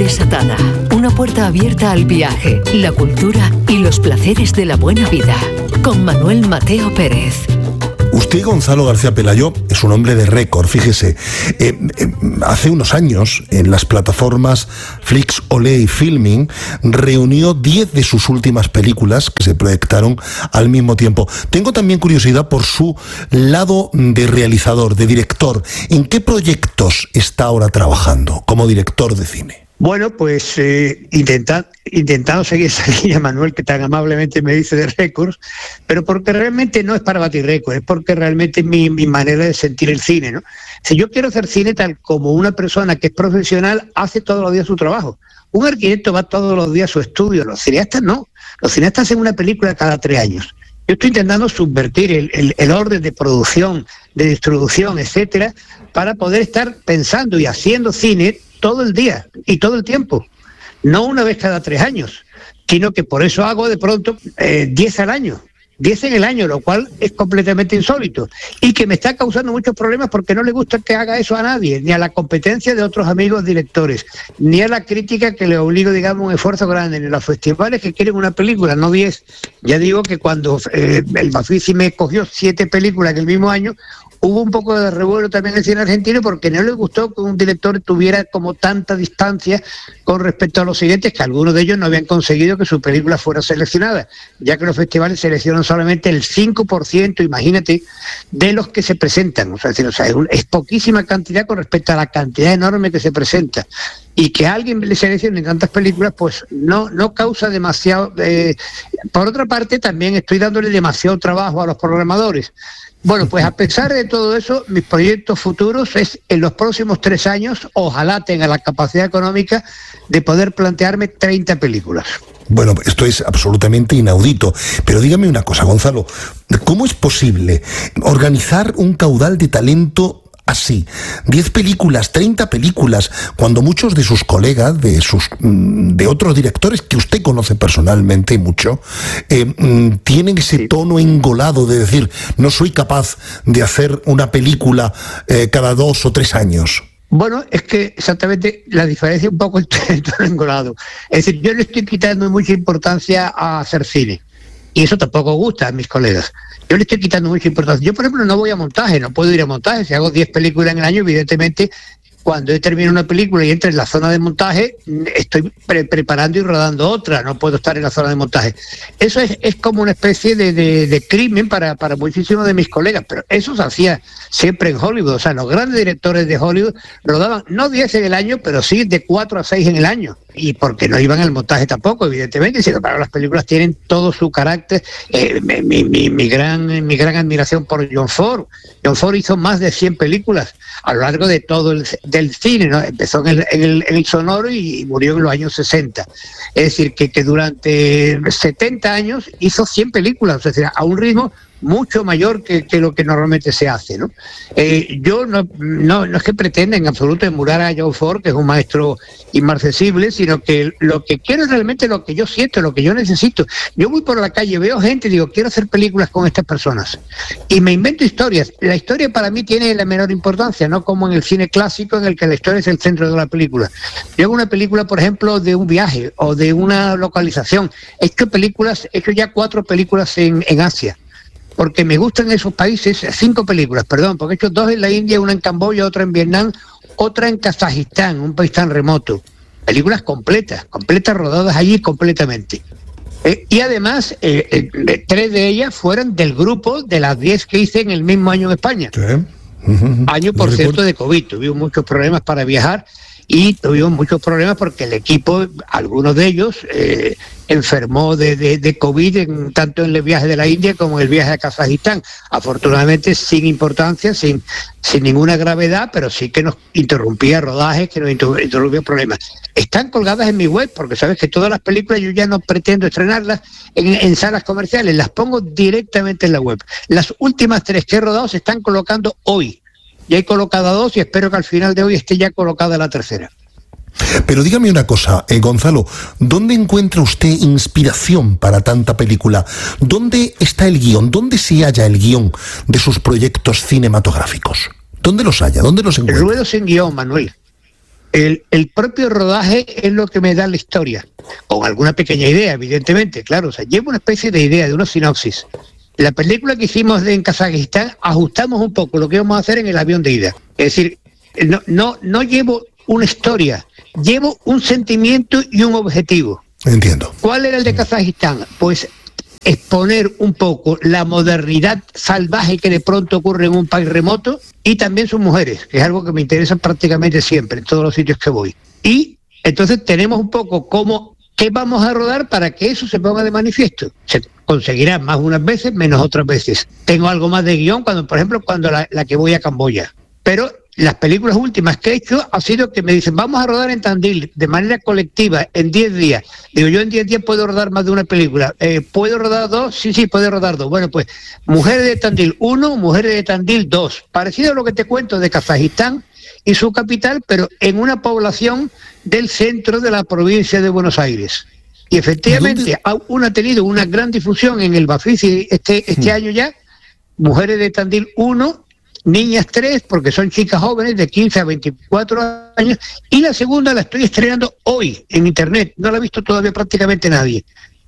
de Satana. Una puerta abierta al viaje, la cultura y los placeres de la buena vida. Con Manuel Mateo Pérez. Usted, Gonzalo García Pelayo, es un hombre de récord, fíjese. Hace unos años, en las plataformas Flix, Olé y Filming, reunió 10 de sus últimas películas que se proyectaron al mismo tiempo. Tengo también curiosidad por su lado de realizador, de director. ¿En qué proyectos está ahora trabajando como director de cine? Bueno, pues intentando seguir esa línea, Manuel, que tan amablemente me dice de récords, pero porque realmente no es para batir récords, es porque realmente es mi manera de sentir el cine, ¿no? Si yo quiero hacer cine tal como una persona que es profesional hace todos los días su trabajo. Un arquitecto va todos los días a su estudio, los cineastas no. Los cineastas hacen una película cada 3 años. Yo estoy intentando subvertir el orden de producción, de distribución, etcétera, para poder estar pensando y haciendo cine todo el día y todo el tiempo, no una vez cada 3 años, sino que por eso hago de pronto 10 al año, 10 en el año, lo cual es completamente insólito y que me está causando muchos problemas porque no le gusta que haga eso a nadie, ni a la competencia de otros amigos directores, ni a la crítica que le obligo, digamos, un esfuerzo grande, ni a los festivales que quieren una película, no 10. Ya digo que cuando el Bafisi me cogió 7 películas en el mismo año, hubo un poco de revuelo también en el cine argentino porque no le gustó que un director tuviera como tanta distancia con respecto a los siguientes, que algunos de ellos no habían conseguido que su película fuera seleccionada, ya que los festivales seleccionan solamente el 5%, imagínate, de los que se presentan. O sea, es poquísima cantidad con respecto a la cantidad enorme que se presenta. Y que alguien le seleccione tantas películas, pues no causa demasiado... Por otra parte, también estoy dándole demasiado trabajo a los programadores. Bueno, pues a pesar de todo eso, mis proyectos futuros es en los próximos 3 años, ojalá tenga la capacidad económica de poder plantearme 30 películas. Bueno, esto es absolutamente inaudito, pero dígame una cosa, Gonzalo, ¿cómo es posible organizar un caudal de talento así? 10 películas, 30 películas, cuando muchos de sus colegas, de otros directores que usted conoce personalmente mucho, tienen ese tono engolado de decir, no soy capaz de hacer una película cada 2 o 3 años. Bueno, es que exactamente la diferencia es un poco el tono engolado. Es decir, yo le estoy quitando mucha importancia a hacer cine. Y eso tampoco gusta a mis colegas. Yo le estoy quitando mucha importancia. Yo, por ejemplo, no voy a montaje, no puedo ir a montaje. Si hago 10 películas en el año, evidentemente, cuando he terminado una película y entro en la zona de montaje, estoy preparando y rodando otra, no puedo estar en la zona de montaje. Eso es como una especie de crimen para muchísimos de mis colegas, pero eso se hacía siempre en Hollywood. O sea, los grandes directores de Hollywood rodaban no 10 en el año, pero sí de 4 a 6 en el año. Y porque no iban al montaje tampoco, evidentemente, sino para las películas tienen todo su carácter. Mi gran admiración por John Ford. John Ford hizo más de 100 películas a lo largo de todo del cine, ¿no? Empezó en el sonoro y murió en los años 60. Es decir, que durante 70 años hizo 100 películas, es decir, a un ritmo mucho mayor que lo que normalmente se hace, ¿no? Yo no es que pretenda en absoluto emular a John Ford, que es un maestro inmarcesible, sino que lo que quiero es realmente lo que yo siento, lo que yo necesito. Yo voy por la calle, veo gente y digo, quiero hacer películas con estas personas. Y me invento historias. La historia para mí tiene la menor importancia, no como en el cine clásico en el que la historia es el centro de la película. Yo hago una película, por ejemplo, de un viaje o de una localización. He hecho ya 4 películas en Asia. Porque me gustan esos países, 5 películas, perdón, porque he hecho 2 en la India, una en Camboya, otra en Vietnam, otra en Kazajistán, un país tan remoto. Películas completas rodadas allí completamente. Y además, 3 de ellas fueron del grupo de las 10 que hice en el mismo año en España. ¿Sí? Año, por cierto, de COVID. Tuvimos muchos problemas para viajar y tuvimos muchos problemas porque el equipo, algunos de ellos, enfermó de COVID tanto en el viaje de la India como en el viaje a Kazajistán. Afortunadamente sin importancia, sin ninguna gravedad, pero sí que nos interrumpía rodajes, que nos interrumpía problemas. Están colgadas en mi web, porque sabes que todas las películas yo ya no pretendo estrenarlas en salas comerciales, las pongo directamente en la web. Las últimas 3 que he rodado se están colocando hoy. Ya he colocado 2 y espero que al final de hoy esté ya colocada la 3ª. Pero dígame una cosa, Gonzalo, ¿dónde encuentra usted inspiración para tanta película? ¿Dónde está el guión? ¿Dónde se halla el guión de sus proyectos cinematográficos? ¿Dónde los halla? ¿Dónde los encuentra? Ruedo sin guión, Manuel. El propio rodaje es lo que me da la historia, con alguna pequeña idea, evidentemente, claro. O sea, llevo una especie de idea, de una sinopsis. La película que hicimos en Kazajistán, ajustamos un poco lo que íbamos a hacer en el avión de ida. Es decir, no llevo una historia, llevo un sentimiento y un objetivo. Entiendo. ¿Cuál era el de Kazajistán? Pues exponer un poco la modernidad salvaje que de pronto ocurre en un país remoto, y también sus mujeres, que es algo que me interesa prácticamente siempre, en todos los sitios que voy. Y entonces tenemos un poco qué vamos a rodar para que eso se ponga de manifiesto. Se conseguirá más unas veces, menos otras veces. Tengo algo más de guión, por ejemplo, cuando la que voy a Camboya. Pero las películas últimas que he hecho ha sido que me dicen, vamos a rodar en Tandil de manera colectiva en 10 días. Digo, yo en 10 días puedo rodar más de una película. ¿Puedo rodar 2? Sí, puedo rodar 2. Bueno, pues Mujeres de Tandil 1, Mujeres de Tandil 2. Parecido a lo que te cuento de Kazajistán y su capital, pero en una población del centro de la provincia de Buenos Aires. Y efectivamente, ha tenido una gran difusión en el Bafisi este año ya. Mujeres de Tandil 1, Niñas 3, porque son chicas jóvenes de 15 a 24 años, y la segunda la estoy estrenando hoy en internet, no la ha visto todavía prácticamente nadie.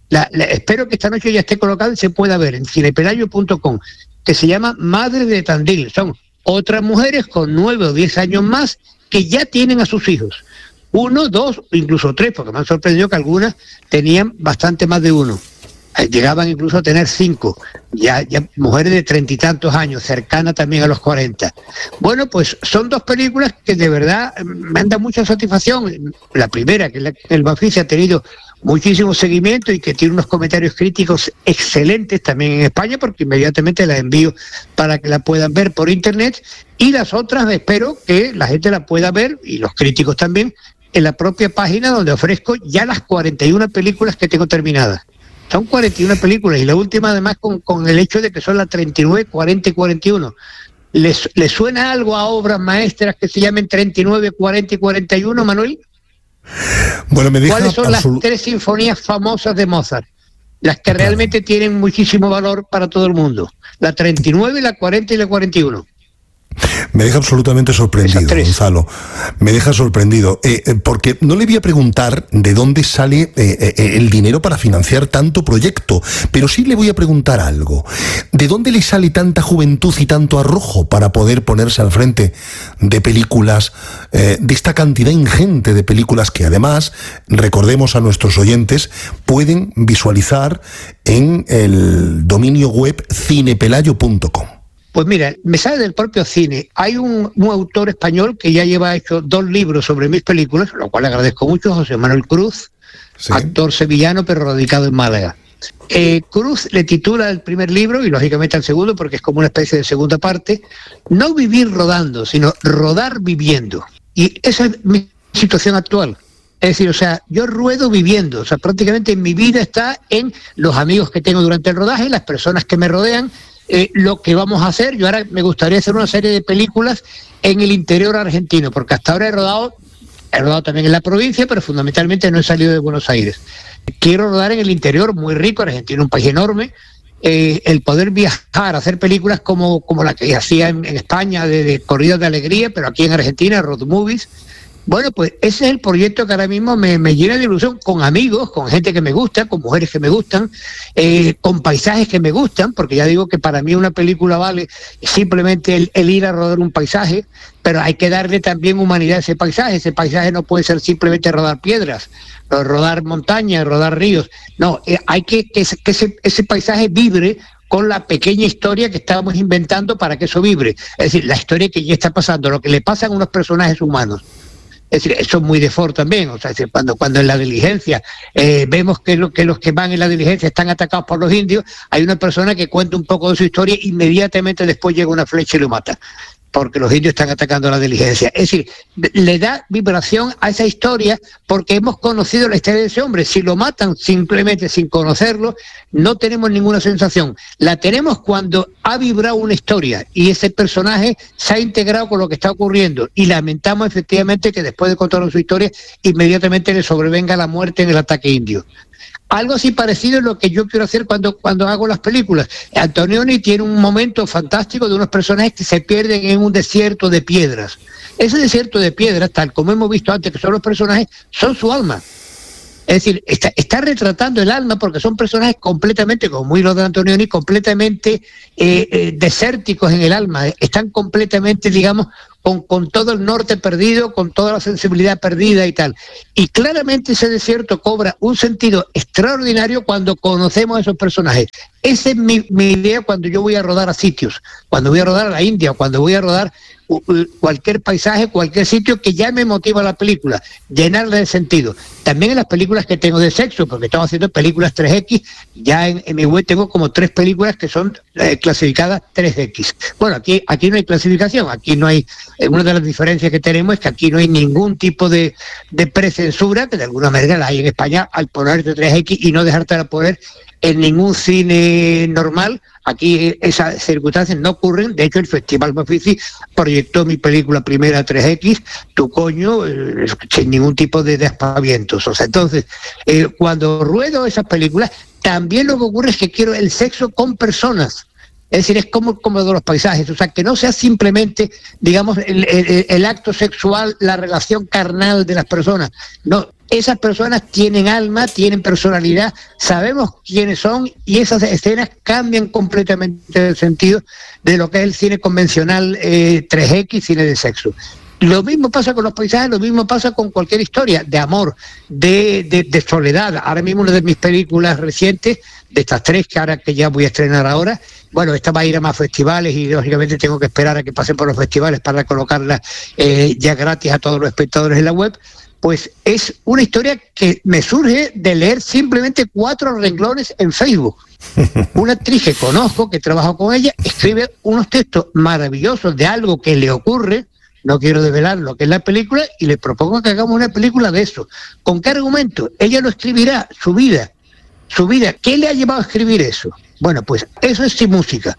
Espero que esta noche ya esté colocada y se pueda ver en cinepelayo.com, que se llama Madres de Tandil. Son otras mujeres con 9 o 10 años más que ya tienen a sus hijos. 1, 2, incluso 3, porque me han sorprendido que algunas tenían bastante más de uno. Llegaban incluso a tener 5, ya mujeres de 30 y tantos años, cercanas también a los 40. Bueno, pues son 2 películas que de verdad me han dado mucha satisfacción. La primera, que el Bafisi ha tenido muchísimo seguimiento y que tiene unos comentarios críticos excelentes también en España, porque inmediatamente la envío para que la puedan ver por internet, y las otras espero que la gente la pueda ver, y los críticos también, en la propia página donde ofrezco ya las 41 películas que tengo terminadas. Son 41 películas, y la última además con el hecho de que son las 39, 40 y 41. ¿Les suena algo a obras maestras que se llamen 39, 40 y 41, Manuel? Bueno, ¿Cuáles son las 3 sinfonías famosas de Mozart? Las que realmente tienen muchísimo valor para todo el mundo. La 39, la 40 y la 41. Me deja absolutamente sorprendido, Gonzalo. Me deja sorprendido, porque no le voy a preguntar de dónde sale el dinero para financiar tanto proyecto, pero sí le voy a preguntar algo. ¿De dónde le sale tanta juventud y tanto arrojo para poder ponerse al frente de películas, de esta cantidad ingente de películas que además, recordemos a nuestros oyentes, pueden visualizar en el dominio web cinepelayo.com? Pues mira, me sale del propio cine. Hay un autor español que ya lleva hecho 2 libros sobre mis películas, lo cual le agradezco mucho, José Manuel Cruz, sí. Actor sevillano pero radicado en Málaga. Cruz le titula el primer libro, y lógicamente el segundo, porque es como una especie de segunda parte, no vivir rodando, sino rodar viviendo. Y esa es mi situación actual. Es decir, o sea, yo ruedo viviendo, o sea, prácticamente mi vida está en los amigos que tengo durante el rodaje, las personas que me rodean, lo que vamos a hacer. Yo ahora me gustaría hacer una serie de películas en el interior argentino, porque hasta ahora he rodado también en la provincia, pero fundamentalmente no he salido de Buenos Aires. Quiero rodar en el interior, muy rico, Argentina, un país enorme. El poder viajar, hacer películas como la que hacía en España, de corridas de alegría, pero aquí en Argentina, road movies. Bueno, pues ese es el proyecto que ahora mismo me llena de ilusión, con amigos, con gente que me gusta, con mujeres que me gustan, con paisajes que me gustan, porque ya digo que para mí una película vale simplemente el ir a rodar un paisaje, pero hay que darle también humanidad a ese paisaje. Ese paisaje no puede ser simplemente rodar piedras, rodar montañas, rodar ríos. No, hay que ese paisaje vibre con la pequeña historia que estábamos inventando para que eso vibre. Es decir, la historia que ya está pasando, lo que le pasa a unos personajes humanos. Es decir, eso es muy de Ford también. O sea, es decir, cuando en la diligencia vemos que los que van en la diligencia están atacados por los indios, hay una persona que cuenta un poco de su historia, inmediatamente después llega una flecha y lo mata, porque los indios están atacando a la diligencia. Es decir, le da vibración a esa historia porque hemos conocido la historia de ese hombre. Si lo matan simplemente sin conocerlo, no tenemos ninguna sensación. La tenemos cuando ha vibrado una historia y ese personaje se ha integrado con lo que está ocurriendo, y lamentamos efectivamente que después de contar su historia inmediatamente le sobrevenga la muerte en el ataque indio. Algo así parecido es lo que yo quiero hacer cuando hago las películas. Antonioni tiene un momento fantástico de unos personajes que se pierden en un desierto de piedras. Ese desierto de piedras, tal como hemos visto antes que son los personajes, son su alma. Es decir, está retratando el alma porque son personajes completamente, como muy lo de Antonioni, completamente desérticos en el alma. Están completamente, digamos, con todo el norte perdido, con toda la sensibilidad perdida y tal. Y claramente ese desierto cobra un sentido extraordinario cuando conocemos a esos personajes. Esa es mi idea cuando yo voy a rodar a sitios, cuando voy a rodar a la India, cuando voy a rodar cualquier paisaje, cualquier sitio que ya me motiva la película, llenarla de sentido. También en las películas que tengo de sexo, porque estamos haciendo películas 3X, ya en mi web tengo como 3 películas que son clasificadas 3X. Bueno, aquí no hay clasificación, aquí no hay, una de las diferencias que tenemos es que aquí no hay ningún tipo de precensura, que de alguna manera la hay en España al ponerte 3X y no dejarte la poner en ningún cine normal. Aquí esas circunstancias no ocurren. De hecho, el Festival Bafisi proyectó mi película primera 3X, Tu coño, sin ningún tipo de aspavientos. O sea, entonces, cuando ruedo esas películas, también lo que ocurre es que quiero el sexo con personas. Es decir, es como de los paisajes, o sea, que no sea simplemente, digamos, el acto sexual, la relación carnal de las personas. No, esas personas tienen alma, tienen personalidad, sabemos quiénes son y esas escenas cambian completamente el sentido de lo que es el cine convencional 3X, cine de sexo. Lo mismo pasa con los paisajes, lo mismo pasa con cualquier historia de amor, de soledad. Ahora mismo una de mis películas recientes, de estas 3 que ya voy a estrenar ahora, bueno, esta va a ir a más festivales y lógicamente tengo que esperar a que pasen por los festivales para colocarla ya gratis a todos los espectadores en la web. Pues es una historia que me surge de leer simplemente 4 renglones en Facebook. Una actriz que conozco, que trabajo con ella, escribe unos textos maravillosos de algo que le ocurre. No quiero develar lo que es la película y le propongo que hagamos una película de eso. ¿Con qué argumento? Ella lo escribirá, su vida. ¿Qué le ha llevado a escribir eso? Bueno, pues eso es sin música.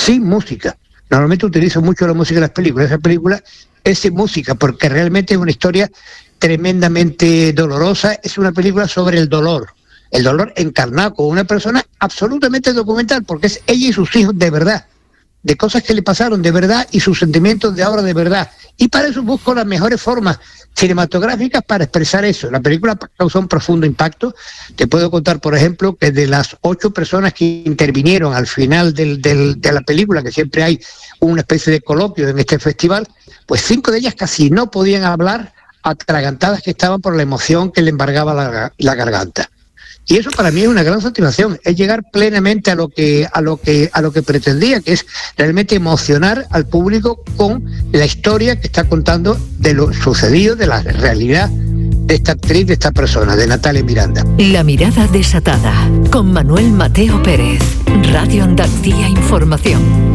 Normalmente utilizo mucho la música en las películas. Esa película es sin música porque realmente es una historia tremendamente dolorosa. Es una película sobre el dolor encarnado con una persona absolutamente documental, porque es ella y sus hijos de verdad, de cosas que le pasaron de verdad y sus sentimientos de ahora de verdad. Y para eso busco las mejores formas cinematográficas para expresar eso. La película causó un profundo impacto. Te puedo contar, por ejemplo, que de las 8 personas que intervinieron al final de la película, que siempre hay una especie de coloquio en este festival, pues 5 de ellas casi no podían hablar, atragantadas que estaban por la emoción que le embargaba la garganta. Y eso para mí es una gran satisfacción, es llegar plenamente a lo que pretendía, que es realmente emocionar al público con la historia que está contando de lo sucedido, de la realidad de esta actriz, de esta persona, de Natalia Miranda. La mirada desatada, con Manuel Mateo Pérez, Radio Andalucía Información.